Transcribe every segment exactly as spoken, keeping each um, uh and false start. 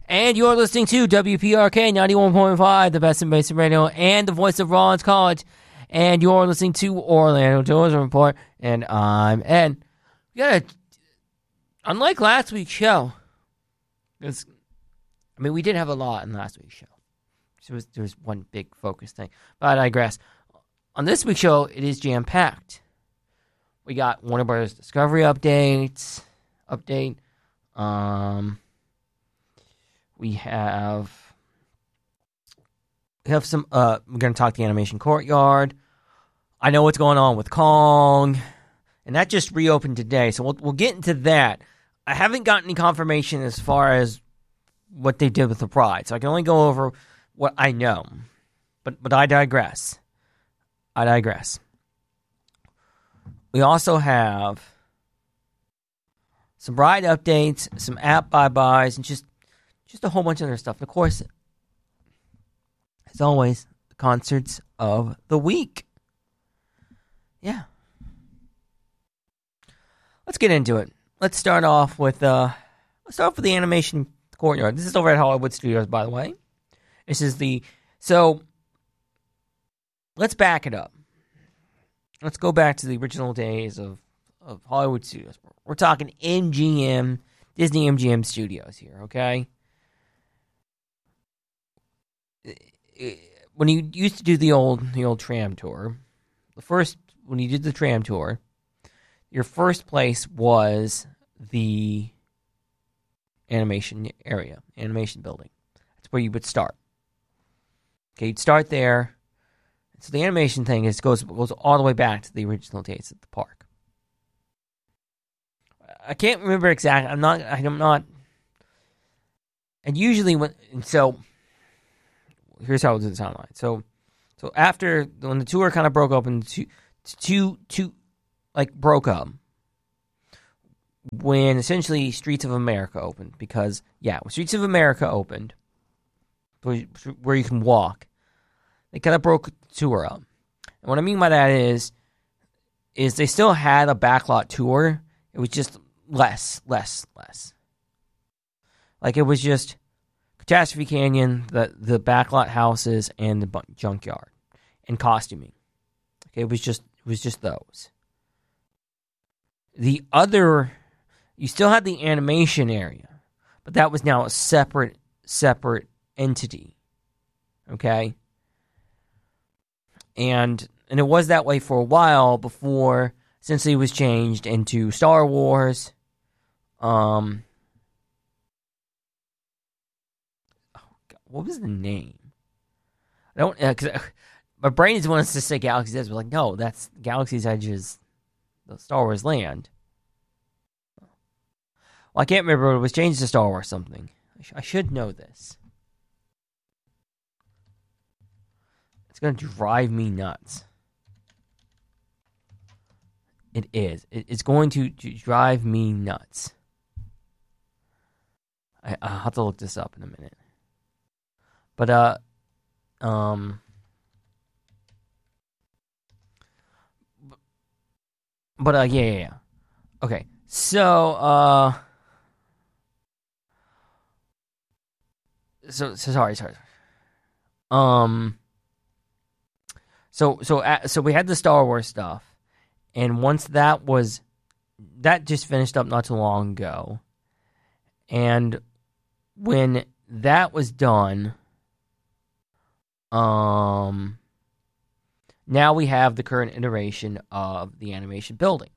And you're listening to W P R K ninety-one point five, the best in basic radio, and the voice of Rollins College. And you're listening to Orlando Tourism Report, and I'm Ed. We got a, unlike last week's show, it's, I mean, we did have a lot in last week's show. So there was, there was one big focus thing, but I digress. On this week's show, it is jam-packed. We got Warner Brothers Discovery updates, update. Um, we have we have some. Uh, we're going to talk the Animation Courtyard. I know what's going on with Kong, and that just reopened today, so we'll we'll get into that. I haven't gotten any confirmation as far as what they did with the Pride, so I can only go over what I know. But but I digress. I digress. We also have some ride updates, some app bye-byes, and just, just a whole bunch of other stuff. And of course, as always, the concerts of the week. Yeah. Let's get into it. Let's start off with uh, let's start off with the Animation Courtyard. This is over at Hollywood Studios, by the way. This is the so. Let's back it up. Let's go back to the original days of, of Hollywood Studios. We're talking M G M, Disney M G M Studios here, okay? When you used to do the old the old tram tour, the first when you did the tram tour, your first place was the animation area, animation building. That's where you would start. Okay, you'd start there. So the animation thing is goes goes all the way back to the original days at the park. I can't remember exactly. I'm not. I'm not. And usually when and so here's how we'll do the timeline. So so after when the tour kind of broke up into two two like broke up when essentially Streets of America opened because yeah when Streets of America opened where you can walk. They kind of broke the tour up. And what I mean by that is, is they still had a backlot tour. It was just less, less, less. Like it was just Catastrophe Canyon, the, the backlot houses, and the junkyard, and costuming. Okay, it was just it was just those. The other, you still had the animation area, but that was now a separate, separate entity. Okay. And and it was that way for a while before essentially it was changed into Star Wars. Um, oh God, what was the name? I don't because uh, my brain is wants to say Galaxy's Edge, but like no, that's Galaxy's Edge's the Star Wars land. Well, I can't remember. It was changed to Star Wars something. I, sh- I should know this. It's going to drive me nuts. It is. It, it's going to, to drive me nuts. I, I'll have to look this up in a minute. But, uh, um, but, uh, yeah, yeah, yeah. Okay. So, uh, so, so sorry, sorry. Um, So so uh, so we had the Star Wars stuff, and once that was that just finished up not too long ago, and when that was done, um, now we have the current iteration of the animation building.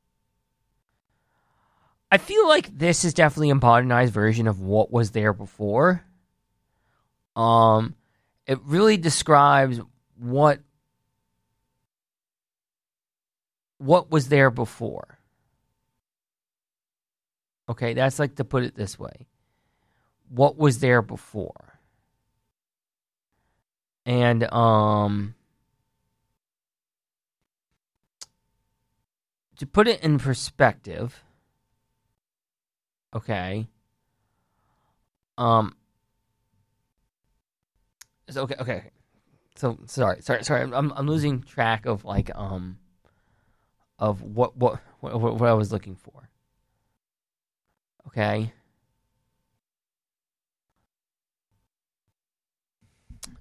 I feel like this is definitely a modernized version of what was there before. Um, it really describes what. What was there before? Okay, that's like to put it this way. What was there before? And, um, to put it in perspective, okay, um, so, okay, okay, so, sorry, sorry, sorry, I'm, I'm losing track of, like, um, of what, what, what, what I was looking for. Okay.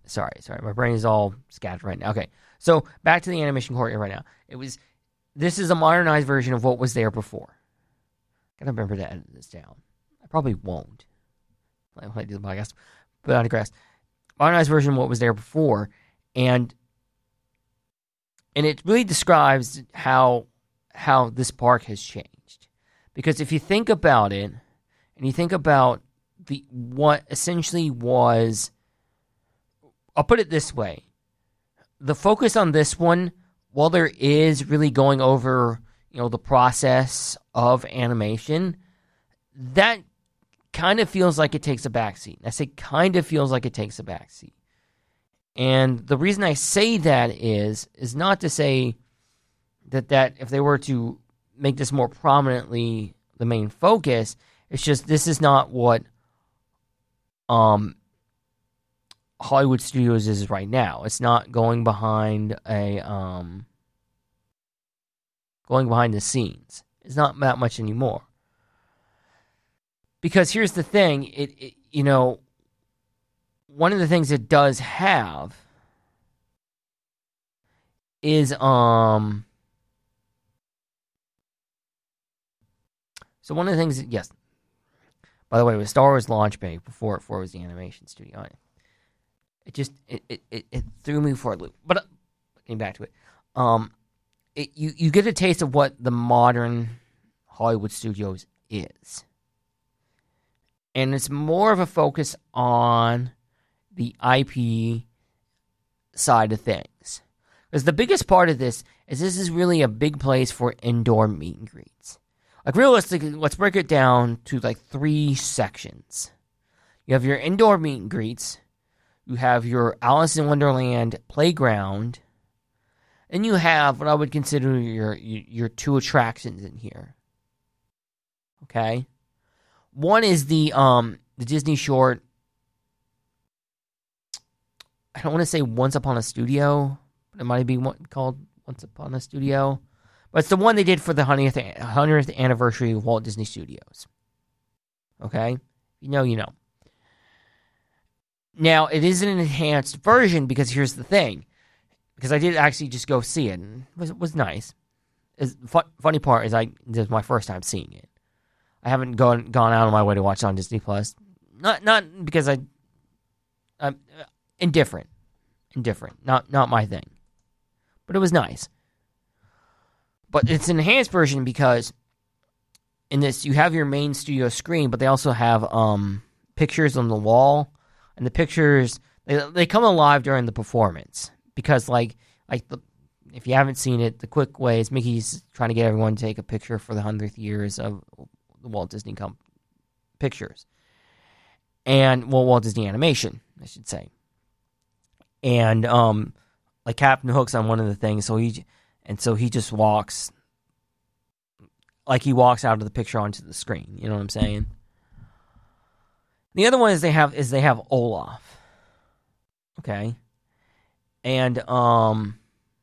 sorry, sorry, my brain is all scattered right now. Okay, so back to the animation courtyard right now. It was this is a modernized version of what was there before. Gotta remember to edit this down. I probably won't when I do the podcast, but I digress. Modernized version of what was there before, and and it really describes how how this park has changed. Because if you think about it, and you think about the what essentially was, I'll put it this way: the focus on this one, while there is really going over, you know, the process of animation, that kind of feels like it takes a backseat. I say kind of feels like it takes a backseat. And the reason I say that is, is not to say that, that if they were to make this more prominently the main focus, it's just this is not what um, Hollywood Studios is right now. It's not going behind a um, going behind the scenes. It's not that much anymore. Because here's the thing, it, it you know, one of the things it does have is um. So one of the things, that, yes. By the way, with Star Wars launch bay before before it was the animation studio, it just it it, it, it threw me for a loop. But uh, getting back to it, um, it, you you get a taste of what the modern Hollywood Studios is. And it's more of a focus on the I P side of things. Because the biggest part of this is this is really a big place for indoor meet and greets. Like, realistically, let's break it down to, like, three sections. You have your indoor meet and greets. You have your Alice in Wonderland playground. And you have what I would consider your, your, your two attractions in here. Okay? One is the um the Disney short. I don't want to say Once Upon a Studio, but it might be called Once Upon a Studio. But it's the one they did for the hundredth, hundredth anniversary of Walt Disney Studios. Okay? You know, you know. Now, it is an enhanced version because here's the thing. Because I did actually just go see it, and it was, it was nice. It's, fu- funny part is I this is my first time seeing it. I haven't gone gone out of my way to watch it on Disney Plus. Not not because I, I'm indifferent, indifferent. Not not my thing. But it was nice. But it's an enhanced version because in this you have your main studio screen, but they also have um pictures on the wall, and the pictures they they come alive during the performance because like like the. If you haven't seen it, the quick way is Mickey's trying to get everyone to take a picture for the hundredth years of the Walt Disney Com- Pictures. And, well, Walt Disney Animation, I should say. And, um, like Captain Hook's on one of the things, so he, and so he just walks, like he walks out of the picture onto the screen, you know what I'm saying? The other one is they have, is they have Olaf. Okay? And, um...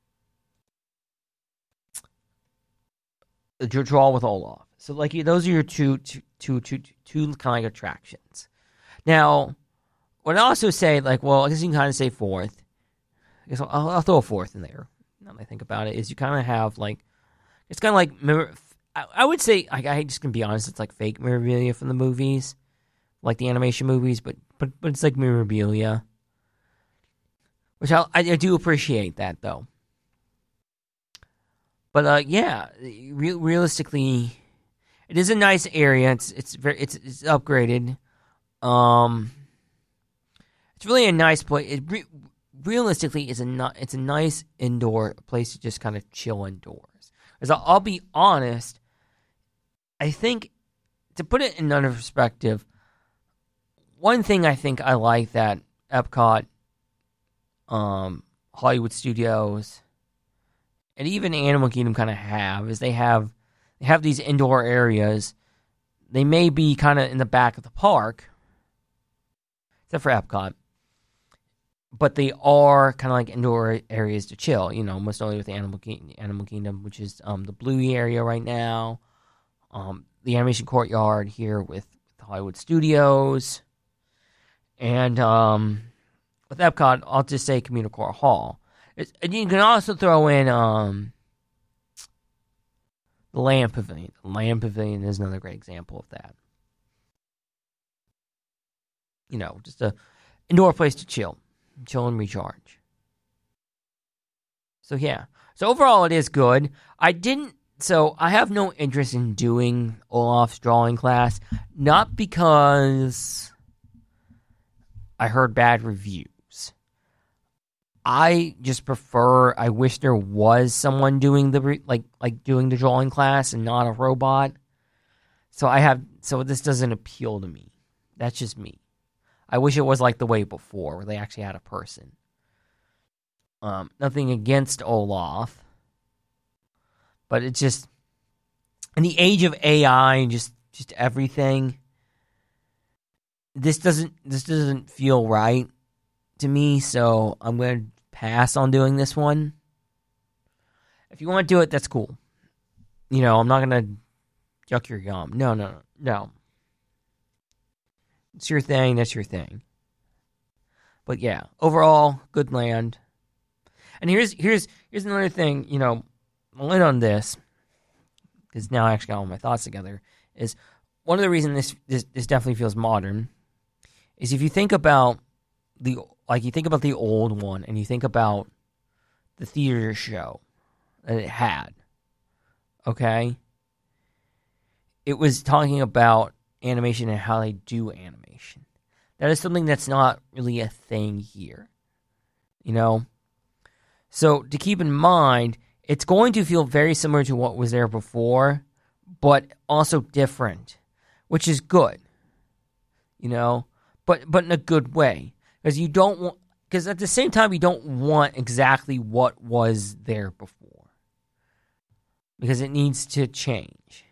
your draw with Olaf. So, like, those are your two, two, two, two, two kind of attractions. Now, what I also say, like, well, I guess you can kind of say fourth. I guess I'll, I'll throw a fourth in there. Now that I think about it, is you kind of have like, it's kind of like, I, I would say, I, I just can be honest, it's like fake memorabilia from the movies, like the animation movies, but but but it's like memorabilia, which I I do appreciate that though. But uh, yeah, re- realistically, it is a nice area. It's it's very it's it's upgraded. Um, it's really a nice place. It re- realistically is a not, it's a nice indoor place to just kind of chill indoors. Because I'll, I'll be honest, I think to put it in another perspective, one thing I think I like that Epcot, um, Hollywood Studios, and even Animal Kingdom kind of have is they have they have these indoor areas. They may be kind of in the back of the park, except for Epcot, but they are kind of like indoor areas to chill. You know, most only with Animal Kingdom, Animal Kingdom, which is um, the Bluey area right now, um, the Animation Courtyard here with the Hollywood Studios, and um, with Epcot, I'll just say Communicore Hall. It's, and you can also throw in um, the Land Pavilion. The Land Pavilion is another great example of that. You know, just a indoor place to chill, chill and recharge. So yeah, so overall it is good. I didn't, so I have no interest in doing Olaf's drawing class, not because I heard bad reviews. I just prefer, I wish there was someone doing the, like, like doing the drawing class and not a robot. So I have, so this doesn't appeal to me. That's just me. I wish it was like the way before, where they actually had a person. Um, nothing against Olaf, but it's just, in the age of A I and just, just everything, this doesn't, this doesn't feel right to me, so I'm going to pass on doing this one. If you want to do it, that's cool. You know, I'm not going to yuck your yum. No, no, no, no. It's your thing, that's your thing. But yeah, overall, good land. And here's here's here's another thing, you know, I'll end on this, because now I actually got all my thoughts together, is one of the reasons this, this this definitely feels modern is if you think about the, like you think about the old one and you think about the theater show that it had, okay? It was talking about animation and how they do animation. That is something that's not really a thing here, you know? So to keep in mind, it's going to feel very similar to what was there before, but also different, which is good, you know? But but in a good way, because you don't want, because at the same time you don't want exactly what was there before, because it needs to change.